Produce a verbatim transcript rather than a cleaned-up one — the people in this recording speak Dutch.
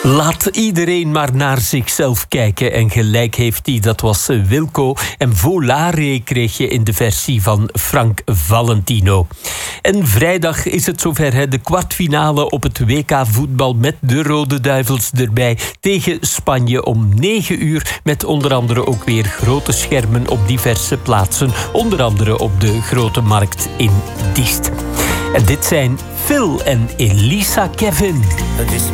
Laat iedereen maar naar zichzelf kijken en gelijk heeft hij. Dat was Wilco. En Volare kreeg je in de versie van Frank Valentino. En vrijdag is het zover, hè, de kwartfinale op het W K voetbal met de Rode Duivels erbij tegen Spanje om negen uur. Met onder andere ook weer grote schermen op diverse plaatsen. Onder andere op de Grote Markt in Diest. En dit zijn Phil en Elisa Kevin. Het is